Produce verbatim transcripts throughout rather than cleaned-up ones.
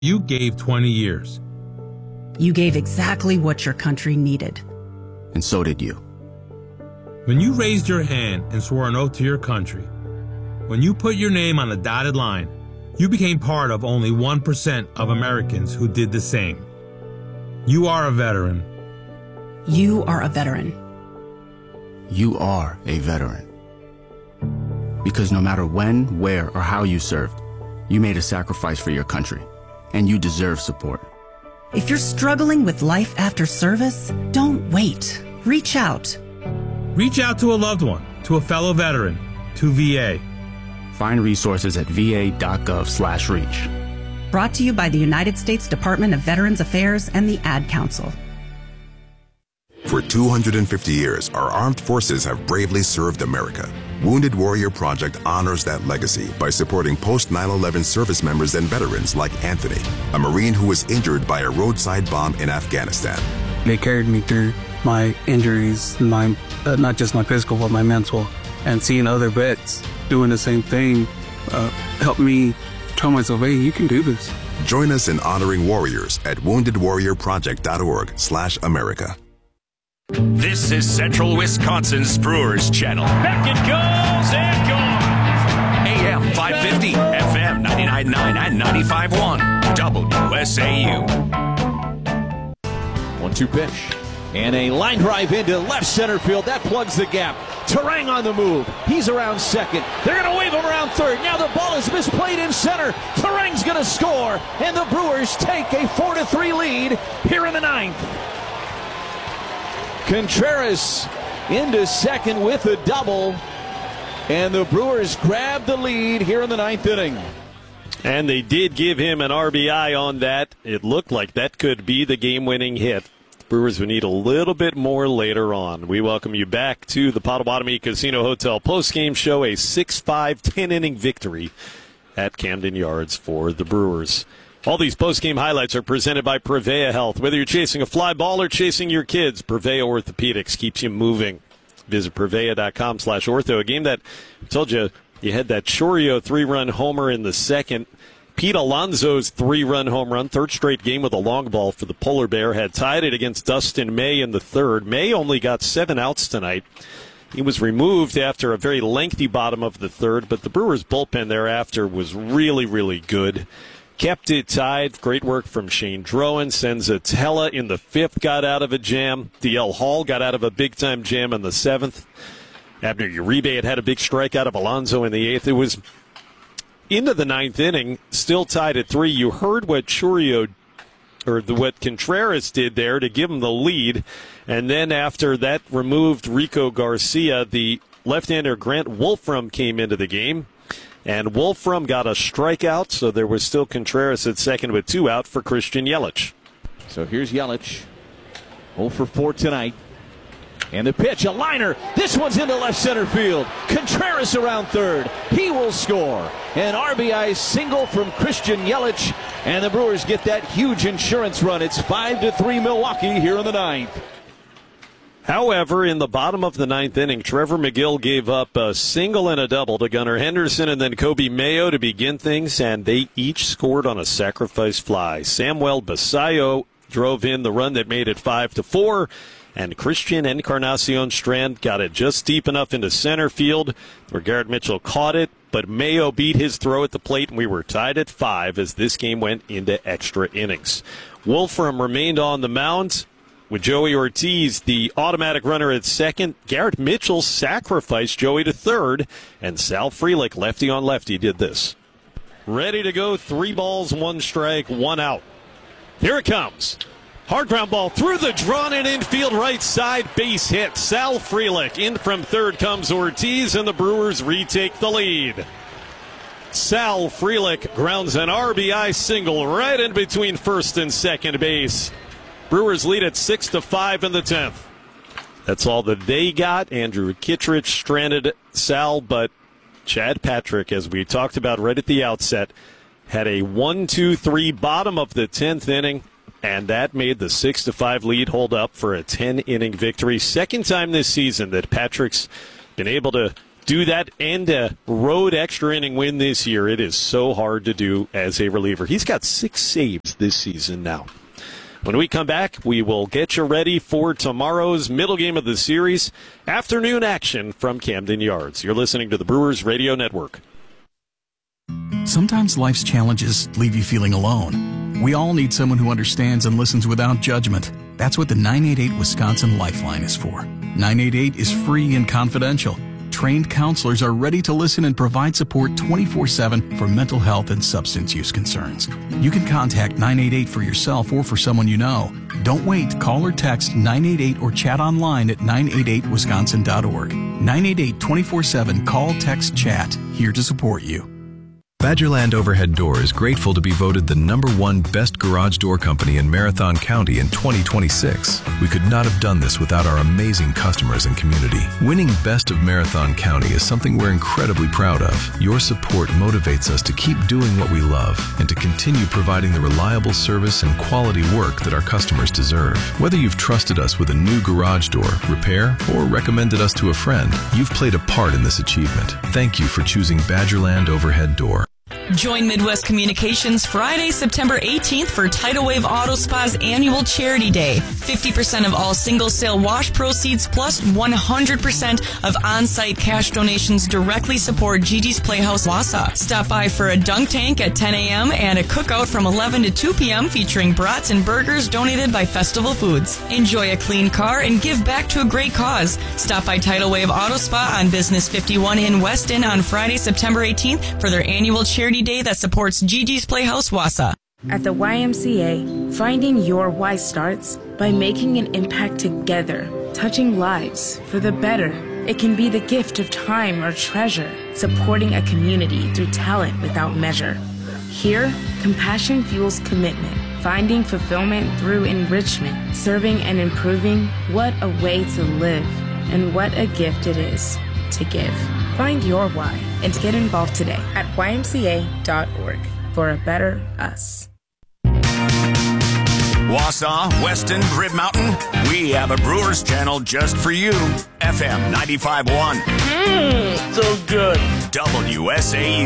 You gave twenty years. You gave exactly what your country needed. And so did you. When you raised your hand and swore an oath to your country, when you put your name on a dotted line, you became part of only one percent of Americans who did the same. You are a veteran. You are a veteran. You are a veteran. Because no matter when, where, or how you served, you made a sacrifice for your country, and you deserve support. If you're struggling with life after service, don't wait. Reach out. Reach out to a loved one, to a fellow veteran, to V A. Find resources at va.gov slash reach. Brought to you by the United States Department of Veterans Affairs and the Ad Council. For two hundred fifty years, our armed forces have bravely served America. Wounded Warrior Project honors that legacy by supporting post nine eleven service members and veterans like Anthony, a Marine who was injured by a roadside bomb in Afghanistan. They carried me through my injuries, my uh, not just my physical, but my mental. And seeing other vets doing the same thing uh, helped me tell myself, hey, you can do this. Join us in honoring warriors at wounded warrior project dot org slash America. This is Central Wisconsin's Brewers Channel. Back it goes and gone. A M five fifty, F M ninety-nine point nine and ninety-five point one. W S A U. one two pitch. And a line drive into left center field. That plugs the gap. Terang on the move. He's around second. They're going to wave him around third. Now the ball is misplayed in center. Terang's going to score. And the Brewers take a four to three lead here in the ninth. Contreras into second with a double. And the Brewers grab the lead here in the ninth inning. And they did give him an R B I on that. It looked like that could be the game-winning hit. Brewers would need a little bit more later on. We welcome you back to the Potawatomi Casino Hotel postgame show, a six five, ten-inning victory at Camden Yards for the Brewers. All these postgame highlights are presented by Prevea Health. Whether you're chasing a fly ball or chasing your kids, Prevea Orthopedics keeps you moving. Visit Prevea.com slash ortho. A game that I told you, you had that Chourio three-run homer in the second. Pete Alonso's three-run home run, third straight game with a long ball for the Polar Bear, had tied it against Dustin May in the third. May only got seven outs tonight. He was removed after a very lengthy bottom of the third, but the Brewers' bullpen thereafter was really, really good. Kept it tied. Great work from Shane Drowan. Senzatella in the fifth got out of a jam. D L Hall got out of a big-time jam in the seventh. Abner Uribe had had a big strike out of Alonso in the eighth. It was into the ninth inning, still tied at three. You heard what Chourio, or the, what Contreras did there to give him the lead. And then after that removed Rico Garcia, the left-hander Grant Wolfram came into the game. And Wolfram got a strikeout, so there was still Contreras at second with two out for Christian Yelich. So here's Yelich, oh for four tonight. And the pitch, a liner. This one's into left center field. Contreras around third. He will score. An R B I single from Christian Yelich. And the Brewers get that huge insurance run. It's five to three Milwaukee here in the ninth. However, in the bottom of the ninth inning, Trevor McGill gave up a single and a double to Gunnar Henderson and then Kobe Mayo to begin things, and they each scored on a sacrifice fly. Samuel Basayo drove in the run that made it five to four. And Christian Encarnacion Strand got it just deep enough into center field where Garrett Mitchell caught it, but Mayo beat his throw at the plate, and we were tied at five as this game went into extra innings. Wolfram remained on the mound with Joey Ortiz, the automatic runner at second. Garrett Mitchell sacrificed Joey to third, and Sal Frelick, lefty on lefty, did this. Ready to go, three balls, one strike, one out. Here it comes. Hard ground ball through the drawn-in infield right side, base hit. Sal Frelick. In from third comes Ortiz, and the Brewers retake the lead. Sal Frelick grounds an R B I single right in between first and second base. Brewers lead at six to five in the tenth. That's all that they got. Andrew Kittredge stranded Sal, but Chad Patrick, as we talked about right at the outset, had a one two three bottom of the tenth inning. And that made the six to five lead hold up for a ten-inning victory. Second time this season that Patrick's been able to do that and a road extra inning win this year. It is so hard to do as a reliever. He's got six saves this season now. When we come back, we will get you ready for tomorrow's middle game of the series. Afternoon action from Camden Yards. You're listening to the Brewers Radio Network. Sometimes life's challenges leave you feeling alone. We all need someone who understands and listens without judgment. That's what the nine eight eight Wisconsin Lifeline is for. nine eight eight is free and confidential. Trained counselors are ready to listen and provide support twenty-four seven for mental health and substance use concerns. You can contact nine eight eight for yourself or for someone you know. Don't wait. Call or text nine eight eight or chat online at nine eight eight wisconsin dot org. nine eight eight twenty-four seven Call, text, chat. Here to support you. Badgerland Overhead Door is grateful to be voted the number one best garage door company in Marathon County in twenty twenty-six. We could not have done this without our amazing customers and community. Winning Best of Marathon County is something we're incredibly proud of. Your support motivates us to keep doing what we love and to continue providing the reliable service and quality work that our customers deserve. Whether you've trusted us with a new garage door, repair, or recommended us to a friend, you've played a part in this achievement. Thank you for choosing Badgerland Overhead Door. Join Midwest Communications Friday, September eighteenth for Tidal Wave Auto Spa's annual Charity Day. fifty percent of all single-sale wash proceeds plus one hundred percent of on-site cash donations directly support Gigi's Playhouse Wausau. Stop by for a dunk tank at ten a.m. and a cookout from eleven to two p.m. featuring brats and burgers donated by Festival Foods. Enjoy a clean car and give back to a great cause. Stop by Tidal Wave Auto Spa on Business fifty-one in Weston on Friday, September eighteenth for their annual Charity Day that supports Gigi's Playhouse Wausau. At the Y M C A, finding your why starts by making an impact together, touching lives for the better. It can be the gift of time or treasure, supporting a community through talent without measure. Here, compassion fuels commitment, finding fulfillment through enrichment, serving and improving. What a way to live, and what a gift it is to give. Find your why and get involved today at Y M C A dot org for a better us. Wausau, Weston, Rib Mountain, we have a Brewers channel just for you. F M ninety-five point one. Mmm, so good. W S A U.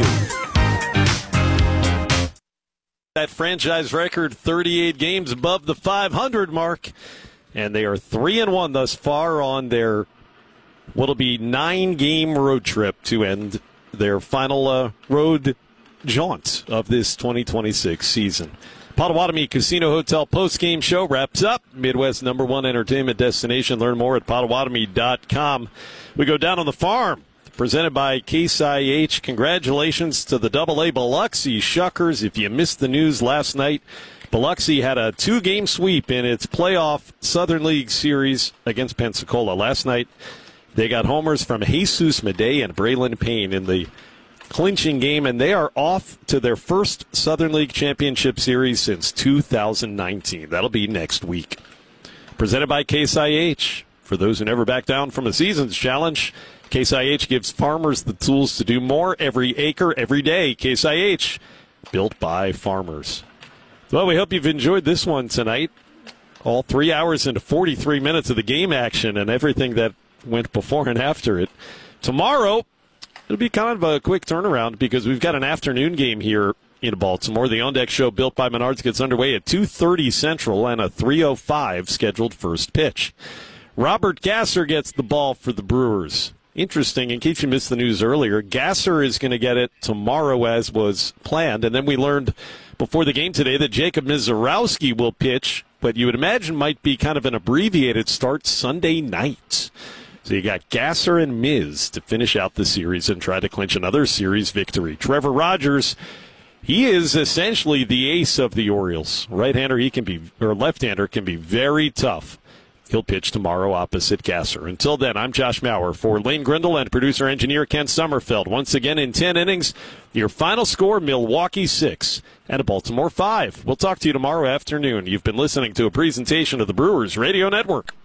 That franchise record, thirty-eight games above the five hundred mark, and they are three and one thus far on their what'll be nine-game road trip to end their final uh, road jaunt of this twenty twenty-six season. Potawatomi Casino Hotel post-game show wraps up. Midwest number one entertainment destination. Learn more at potawatomi dot com. We go down on the farm. Presented by Case I H. Congratulations to the double A Biloxi Shuckers. If you missed the news last night, Biloxi had a two-game sweep in its playoff Southern League series against Pensacola. Last night, they got homers from Jesus Madej and Braylon Payne in the clinching game, and they are off to their first Southern League Championship Series since two thousand nineteen. That'll be next week. Presented by Case I H. For those who never back down from a season's challenge, Case I H gives farmers the tools to do more every acre, every day. Case I H, built by farmers. Well, we hope you've enjoyed this one tonight. All three hours into forty-three minutes of the game action and everything that went before and after it. Tomorrow, it'll be kind of a quick turnaround because we've got an afternoon game here in Baltimore. The On Deck Show built by Menards gets underway at two thirty Central and a three oh five scheduled first pitch. Robert Gasser gets the ball for the Brewers. Interesting, in case you missed the news earlier, Gasser is going to get it tomorrow as was planned. And then we learned before the game today that Jacob Mizorowski will pitch, but you would imagine might be kind of an abbreviated start Sunday night. So you got Gasser and Miz to finish out the series and try to clinch another series victory. Trevor Rogers, he is essentially the ace of the Orioles. Right-hander, he can be, or left-hander can be very tough. He'll pitch tomorrow opposite Gasser. Until then, I'm Josh Maurer for Lane Grindle and producer-engineer Ken Sommerfeld. Once again, in ten innings, your final score, Milwaukee six and Baltimore five. We'll talk to you tomorrow afternoon. You've been listening to a presentation of the Brewers Radio Network.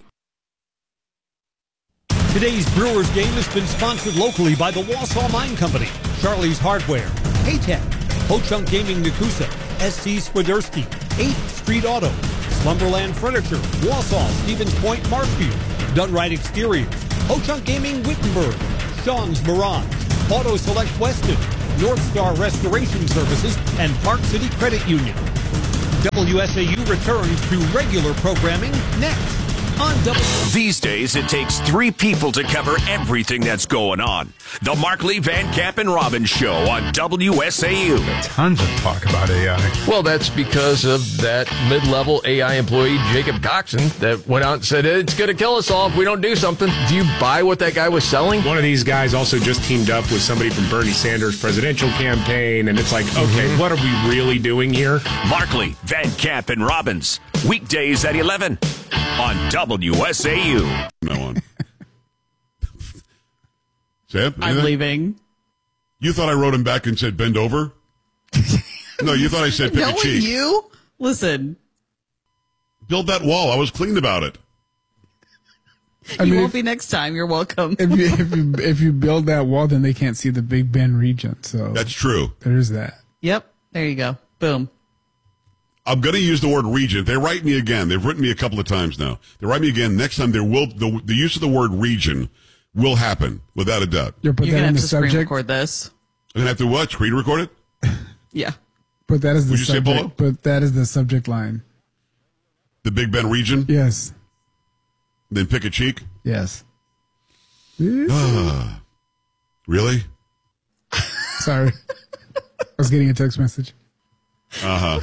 Today's Brewers game has been sponsored locally by the Wausau Mine Company, Charlie's Hardware, Paytech, Ho-Chunk Gaming Nakusa, S C Swiderski, eighth Street Auto, Slumberland Furniture, Wausau, Stevens Point, Marshfield, Done Right Exteriors, Ho-Chunk Gaming Wittenberg, Sean's Mirage, Auto Select Weston, North Star Restoration Services, and Park City Credit Union. W S A U returns to regular programming next on W. These days, it takes three people to cover everything that's going on. The Markley, Van Camp, and Robbins Show on W S A U. Tons of talk about A I. Well, that's because of that mid-level A I employee, Jacob Coxon, that went out and said, it's going to kill us all if we don't do something. Do you buy what that guy was selling? One of these guys also just teamed up with somebody from Bernie Sanders' presidential campaign, and it's like, okay, mm-hmm. what are we really doing here? Markley, Van Camp, and Robbins. Weekdays at eleven on W S A U. No one. Sam, I'm leaving. You thought I wrote him back and said bend over? No, you thought I said pick a cheek. you? Listen. Build that wall. I was clean about it. I you mean, won't if, be next time. You're welcome. If you, if you if you build that wall, then they can't see the Big Bend region. So that's true. There's that. Yep. There you go. Boom. I'm going to use the word region. They write me again. They've written me a couple of times now. They write me again. Next time, there will the, the use of the word region will happen without a doubt. You'll put You're that gonna in have the to subject. Screen record this. I'm going to have to what? Screen record it? Yeah. Put that as the Would you say, subject. Polo? Put that as the subject line. The Big Bend region? Yes. Then pick a cheek? Yes. Ah. Really? Sorry. I was getting a text message. Uh-huh.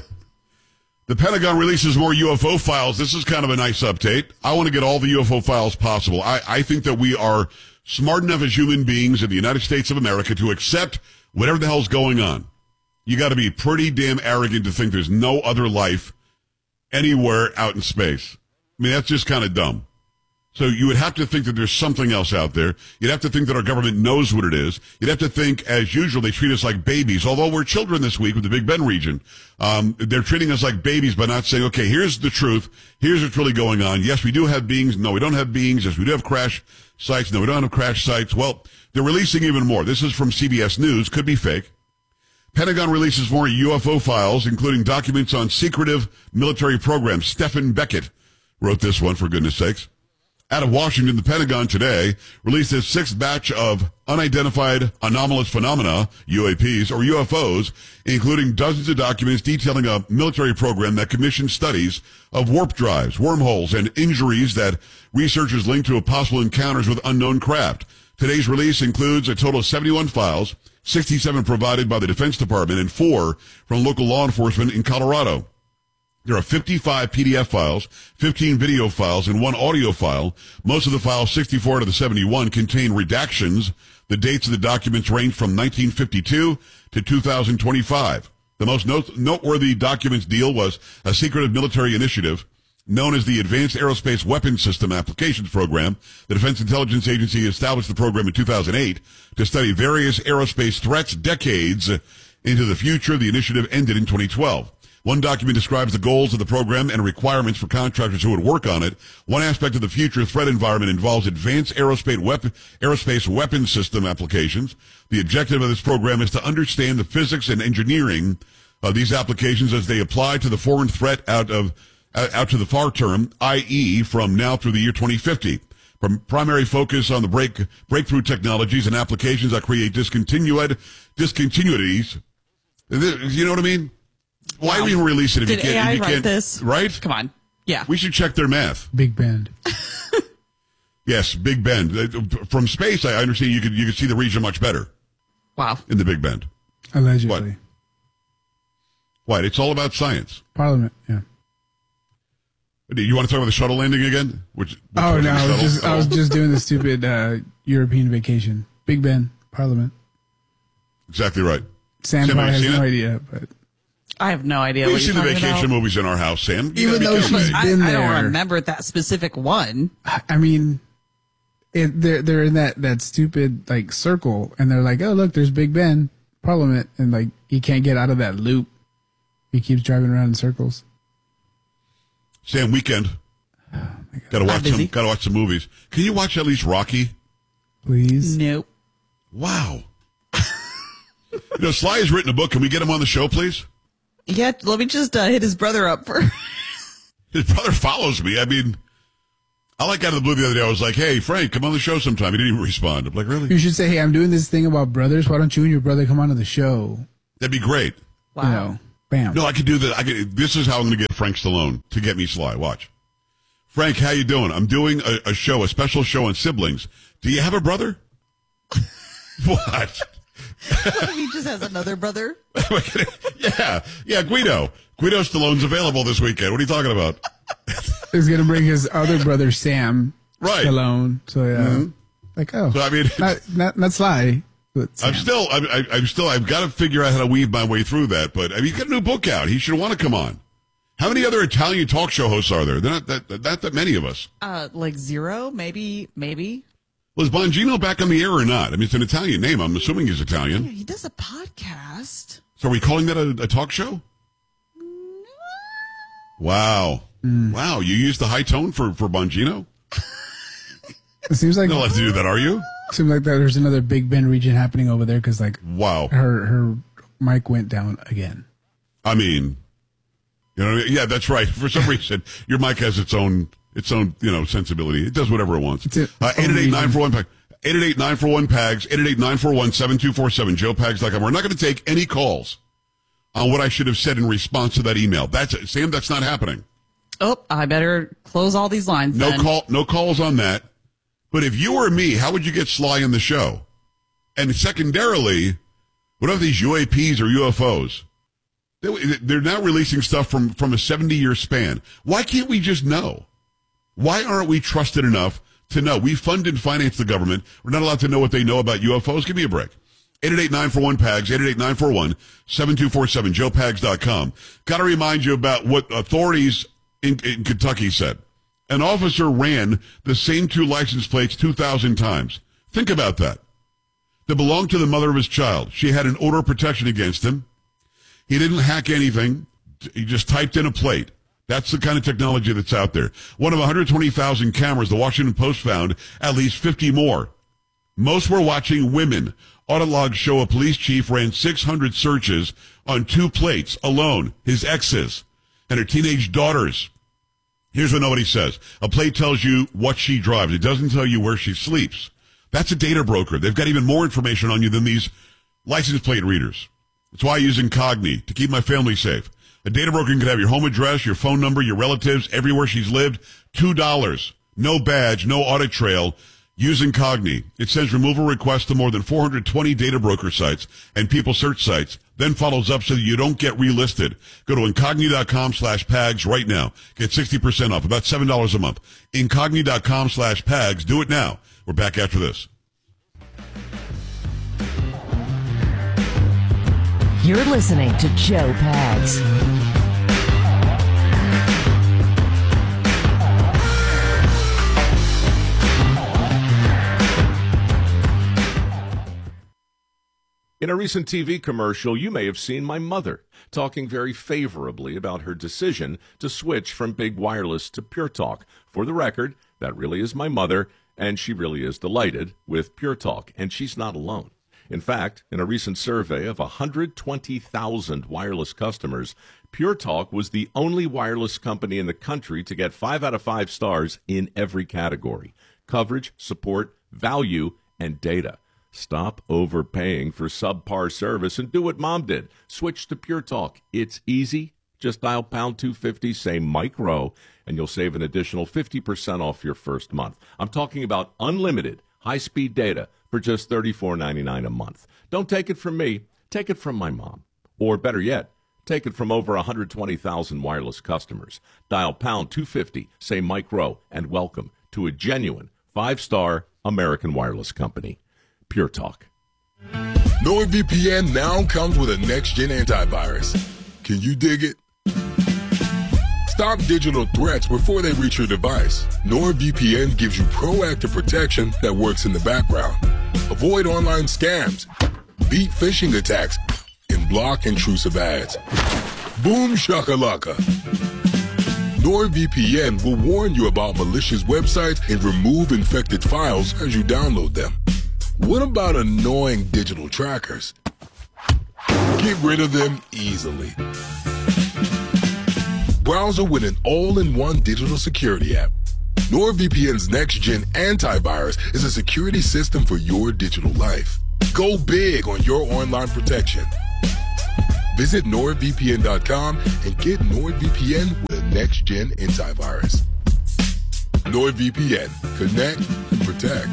The Pentagon releases more U F O files. This is kind of a nice update. I want to get all the U F O files possible. I, I think that we are smart enough as human beings in the United States of America to accept whatever the hell's going on. You got to be pretty damn arrogant to think there's no other life anywhere out in space. I mean, that's just kind of dumb. So you would have to think that there's something else out there. You'd have to think that our government knows what it is. You'd have to think, as usual, they treat us like babies. Although we're children this week with the Big Bend region, um, they're treating us like babies by not saying, okay, here's the truth. Here's what's really going on. Yes, we do have beings. No, we don't have beings. Yes, we do have crash sites. No, we don't have crash sites. Well, they're releasing even more. This is from C B S News. Could be fake. Pentagon releases more U F O files, including documents on secretive military programs. Stephen Beckett wrote this one, for goodness sakes. Out of Washington, the Pentagon today released its sixth batch of unidentified anomalous phenomena, U A Ps, or U F Os, including dozens of documents detailing a military program that commissioned studies of warp drives, wormholes, and injuries that researchers link to possible encounters with unknown craft. Today's release includes a total of seventy-one files, sixty-seven provided by the Defense Department, and four from local law enforcement in Colorado. There are fifty-five P D F files, fifteen video files, and one audio file. Most of the files, sixty-four out of the seventy-one, contain redactions. The dates of the documents range from nineteen fifty-two to two thousand twenty-five. The most note- noteworthy documents deal was a secretive military initiative known as the Advanced Aerospace Weapons System Applications Program. The Defense Intelligence Agency established the program in two thousand eight to study various aerospace threats decades into the future. The initiative ended in twenty twelve. One document describes the goals of the program and requirements for contractors who would work on it. One aspect of the future threat environment involves advanced aerospace weapon, aerospace weapons system applications. The objective of this program is to understand the physics and engineering of these applications as they apply to the foreign threat out of uh, out to the far term, that is from now through the year twenty fifty. From primary focus on the break, breakthrough technologies and applications that create discontinued discontinuities. You know what I mean? Why wow. we release it if Did you can't? A I if you write can't, this? Right? Come on. Yeah. We should check their math. Big Bend. Yes, Big Bend. From space, I understand you could you could see the region much better. Wow. In the Big Bend. Allegedly. What? What? It's all about science. Parliament, yeah. You want to talk about the shuttle landing again? Which, which oh, no. I was, just, I was just doing the stupid uh, European vacation. Big Ben, Parliament. Exactly right. Sam, Sam probably has no it? idea, but... I have no idea. We've what seen you're the talking vacation about. movies in our house, Sam. You Even though she's I, been I there. don't remember that specific one. I mean, it, they're they're in that, that stupid like circle, and they're like, "Oh, look, there's Big Ben, Parliament," and like he can't get out of that loop. He keeps driving around in circles. Sam, weekend. Oh gotta watch some. Gotta watch some movies. Can you watch at least Rocky? Please. Nope. Wow. You know, Sly has written a book. Can we get him on the show, please? Yeah, let me just uh, hit his brother up for. His brother follows me. I mean, I like out of the blue the other day. I was like, "Hey, Frank, come on the show sometime." He didn't even respond. I'm like, "Really?" You should say, "Hey, I'm doing this thing about brothers. Why don't you and your brother come on to the show?" That'd be great. Wow. You know, bam. No, I could do that. I could. This is how I'm going to get Frank Stallone to get me Sly. Watch, Frank. How you doing? I'm doing a, a show, a special show on siblings. Do you have a brother? What? He just has another brother. yeah, yeah. Guido, Guido Stallone's available this weekend. What are you talking about? He's going to bring his other brother Sam right. Stallone. So yeah, mm-hmm. like oh, so, I mean, not not, not Sly. I'm still, I'm, I'm still, I've got to figure out how to weave my way through that. But I mean, he's got a new book out. He should want to come on. How many other Italian talk show hosts are there? They're not that, not that many of us. Uh, like zero, maybe, maybe. Well, is Bongino back on the air or not? I mean, it's an Italian name. I'm assuming he's Italian. Yeah, he does a podcast. So are we calling that a, a talk show? No. Wow. Mm. Wow. You used the high tone for, for Bongino? It seems like you'll have to do that, are you? Seems like there's another Big Ben region happening over there because, like, wow, her her mic went down again. I mean, you know, yeah, that's right. For some reason, your mic has its own its own you know sensibility. It does whatever it wants. Eight eight eight nine four one pags. Eight eight eight nine four one pags. Eight eight eight nine four one seven two four seven. Joe Pags dot com. We're not going to take any calls on what I should have said in response to that email. That's it, Sam. That's not happening. Oh, I better close all these lines. No then. call. No calls on that. But if you were me, how would you get Sly in the show? And secondarily, what about these U A Ps or U F Os? They're now releasing stuff from, from a seventy-year span. Why can't we just know? Why aren't we trusted enough to know? We fund and finance the government. We're not allowed to know what they know about U F Os. Give me a break. eight eight eight nine four one pags, eight eight eight nine four one seven two four seven, joe pags dot com. Got to remind you about what authorities in, in Kentucky said. An officer ran the same two license plates two thousand times. Think about that. They belonged to the mother of his child. She had an order of protection against him. He didn't hack anything. He just typed in a plate. That's the kind of technology that's out there. One of one hundred twenty thousand cameras, the Washington Post found at least fifty more. Most were watching women. Audit logs show a police chief ran six hundred searches on two plates alone, his exes, and her teenage daughters. Here's what nobody says. A plate tells you what she drives. It doesn't tell you where she sleeps. That's a data broker. They've got even more information on you than these license plate readers. That's why I use Incogni, to keep my family safe. A data broker can have your home address, your phone number, your relatives, everywhere she's lived. two dollars. No badge, no audit trail. Use Incogni. It sends removal requests to more than four hundred twenty data broker sites and people search sites, then follows up so that you don't get relisted. Go to Incogni.com slash Pags right now. Get sixty percent off, about seven dollars a month. Incogni.com slash Pags. Do it now. We're back after this. You're listening to Joe Pags. In a recent T V commercial, you may have seen my mother talking very favorably about her decision to switch from Big Wireless to Pure Talk. For the record, that really is my mother, and she really is delighted with Pure Talk, and she's not alone. In fact, in a recent survey of one hundred twenty thousand wireless customers, Pure Talk was the only wireless company in the country to get five out of five stars in every category: coverage, support, value, and data. Stop overpaying for subpar service and do what Mom did. Switch to Pure Talk. It's easy. Just dial pound two fifty, say Mike Rowe, and you'll save an additional fifty percent off your first month. I'm talking about unlimited high-speed data for just thirty-four ninety-nine a month. Don't take it from me. Take it from my mom. Or better yet, take it from over one hundred twenty thousand wireless customers. Dial pound two fifty, say Mike Rowe, and welcome to a genuine five-star American wireless company. Pure Talk. NordVPN now comes with a next-gen antivirus. Can you dig it? Stop digital threats before they reach your device. NordVPN gives you proactive protection that works in the background. Avoid online scams, beat phishing attacks, and block intrusive ads. Boom shakalaka. NordVPN will warn you about malicious websites and remove infected files as you download them. What about annoying digital trackers? Get rid of them easily. Browser with an all-in-one digital security app. NordVPN's next-gen antivirus is a security system for your digital life. Go big on your online protection. Visit nord V P N dot com and get NordVPN with a next-gen antivirus. NordVPN. Connect, protect.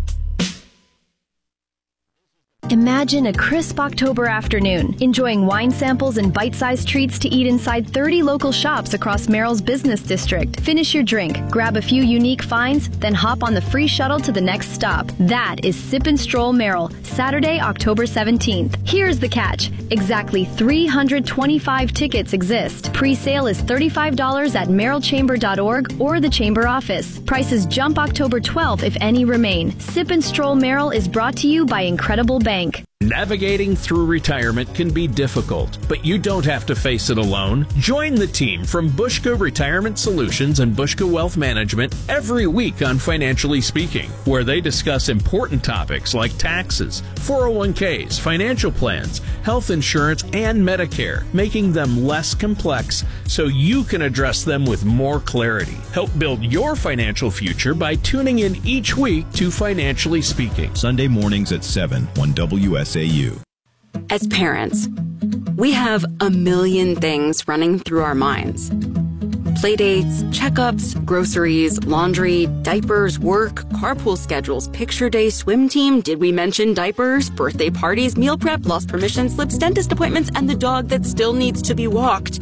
Imagine a crisp October afternoon, enjoying wine samples and bite-sized treats to eat inside thirty local shops across Merrill's business district. Finish your drink, grab a few unique finds, then hop on the free shuttle to the next stop. That is Sip and Stroll Merrill, Saturday, October seventeenth. Here's the catch. Exactly three hundred twenty-five tickets exist. Pre-sale is thirty-five dollars at merrill chamber dot org or the Chamber office. Prices jump October twelfth if any remain. Sip and Stroll Merrill is brought to you by Incredible Bank. Navigating through retirement can be difficult, but you don't have to face it alone. Join the team from Bushka Retirement Solutions and Bushka Wealth Management every week on Financially Speaking, where they discuss important topics like taxes, four oh one k's, financial plans, health insurance, and Medicare, making them less complex so you can address them with more clarity. Help build your financial future by tuning in each week to Financially Speaking. Sunday mornings at seven on W S A U. As parents, we have a million things running through our minds. Playdates, checkups, groceries, laundry, diapers, work, carpool schedules, picture day, swim team, did we mention diapers, birthday parties, meal prep, lost permission slips, dentist appointments, and the dog that still needs to be walked.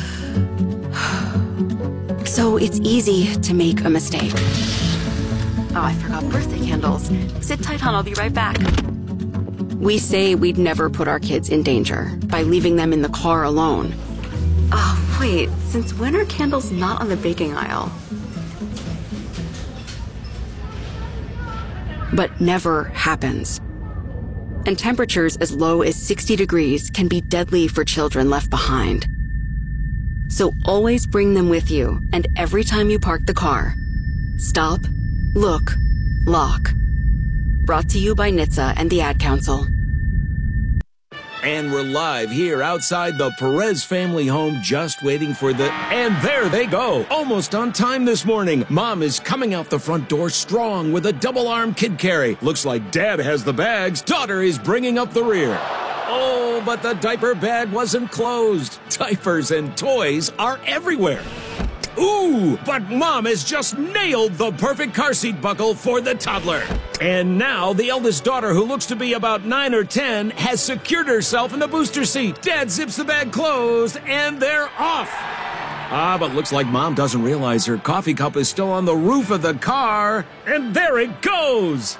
So it's easy to make a mistake. Oh, I forgot birthday candles. Sit tight, hon, I'll be right back. We say we'd never put our kids in danger by leaving them in the car alone. Oh, wait, since when are candles not on the baking aisle? But never happens. And temperatures as low as sixty degrees can be deadly for children left behind. So always bring them with you, and every time you park the car, stop, look, lock. Brought to you by N H T S A and the Ad Council. And we're live here outside the Perez family home, just waiting for the... And there they go! Almost on time this morning. Mom is coming out the front door strong with a double-arm kid carry. Looks like Dad has the bags. Daughter is bringing up the rear. Oh, but the diaper bag wasn't closed. Diapers and toys are everywhere. Ooh, but Mom has just nailed the perfect car seat buckle for the toddler. And now the eldest daughter, who looks to be about nine or ten, has secured herself in the booster seat. Dad zips the bag closed, and they're off. Ah, but looks like Mom doesn't realize her coffee cup is still on the roof of the car. And there it goes.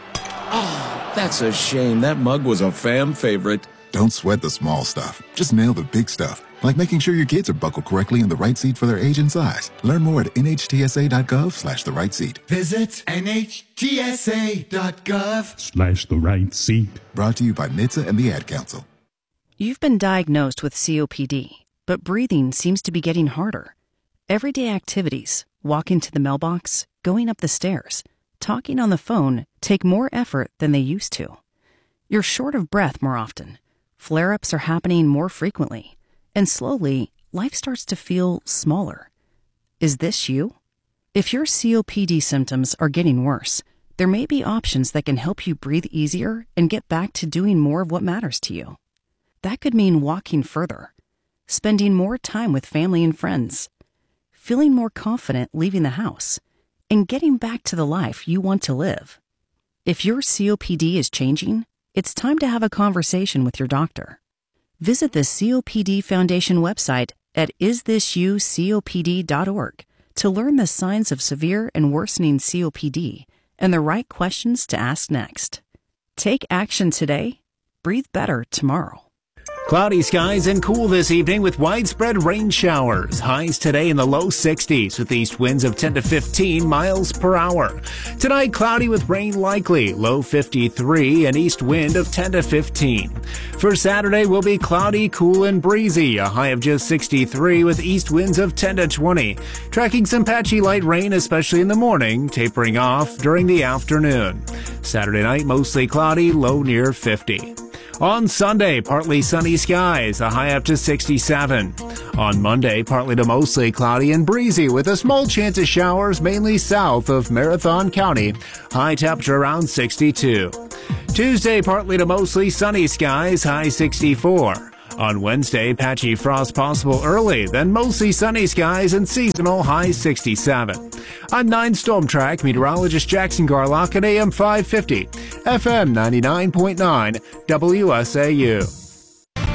Oh, that's a shame. That mug was a fam favorite. Don't sweat the small stuff. Just nail the big stuff. Like making sure your kids are buckled correctly in the right seat for their age and size. Learn more at N H T S A dot gov slash the right seat. Visit N H T S A dot gov Slash the right seat. Brought to you by N H T S A and the Ad Council. You've been diagnosed with C O P D, but breathing seems to be getting harder. Everyday activities, walking to the mailbox, going up the stairs, talking on the phone take more effort than they used to. You're short of breath more often. Flare-ups are happening more frequently. And slowly, life starts to feel smaller. Is this you? If your C O P D symptoms are getting worse, there may be options that can help you breathe easier and get back to doing more of what matters to you. That could mean walking further, spending more time with family and friends, feeling more confident leaving the house, and getting back to the life you want to live. If your C O P D is changing, it's time to have a conversation with your doctor. Visit the C O P D Foundation website at is this you C O P D dot org to learn the signs of severe and worsening C O P D and the right questions to ask next. Take action today. Breathe better tomorrow. Cloudy skies and cool this evening with widespread rain showers. Highs today in the low sixties with east winds of ten to fifteen miles per hour. Tonight, cloudy with rain likely, low fifty-three, and east wind of ten to fifteen. For Saturday, will be cloudy, cool, and breezy, a high of just sixty-three with east winds of ten to twenty. Tracking some patchy light rain, especially in the morning, tapering off during the afternoon. Saturday night, mostly cloudy, low near fifty. On Sunday, partly sunny skies, a high up to sixty-seven. On Monday, partly to mostly cloudy and breezy with a small chance of showers mainly south of Marathon County. High temperature around sixty-two. Tuesday, partly to mostly sunny skies, high sixty-four. On Wednesday, patchy frost possible early, then mostly sunny skies and seasonal high sixty-seven. I'm nine Storm Track meteorologist Jackson Garlock at A M five fifty, F M ninety-nine point nine, W S A U.